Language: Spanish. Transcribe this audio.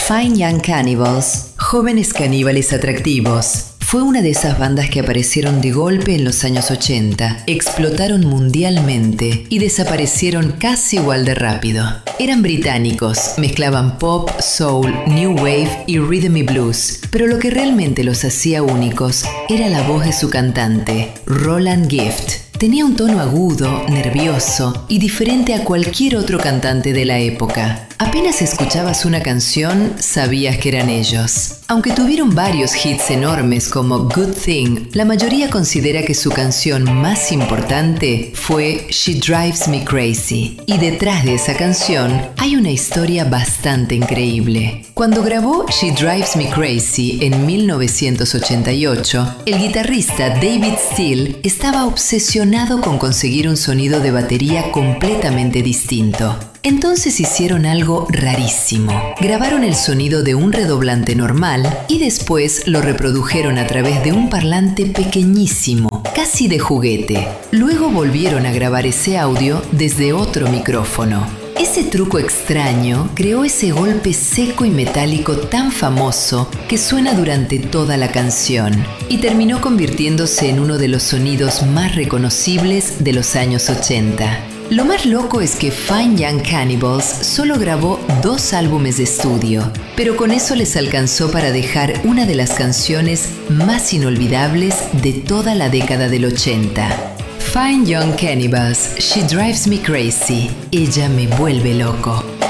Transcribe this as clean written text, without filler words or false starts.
Fine Young Cannibals, Jóvenes Caníbales Atractivos, fue una de esas bandas que aparecieron de golpe en los años 80, explotaron mundialmente y desaparecieron casi igual de rápido. Eran británicos, mezclaban pop, soul, new wave y rhythm y blues, pero lo que realmente los hacía únicos era la voz de su cantante, Roland Gift. Tenía un tono agudo, nervioso y diferente a cualquier otro cantante de la época. Apenas escuchabas una canción, sabías que eran ellos. Aunque tuvieron varios hits enormes como Good Thing, la mayoría considera que su canción más importante fue She Drives Me Crazy. Y detrás de esa canción hay una historia bastante increíble. Cuando grabó She Drives Me Crazy en 1988, el guitarrista David Steele estaba obsesionado con conseguir un sonido de batería completamente distinto. Entonces hicieron algo rarísimo. Grabaron el sonido de un redoblante normal y después lo reprodujeron a través de un parlante pequeñísimo, casi de juguete. Luego volvieron a grabar ese audio desde otro micrófono. Ese truco extraño creó ese golpe seco y metálico tan famoso que suena durante toda la canción y terminó convirtiéndose en uno de los sonidos más reconocibles de los años 80. Lo más loco es que Fine Young Cannibals solo grabó 2 álbumes de estudio, pero con eso les alcanzó para dejar una de las canciones más inolvidables de toda la década del 80. Fine Young Cannibals, She Drives Me Crazy, ella me vuelve loco.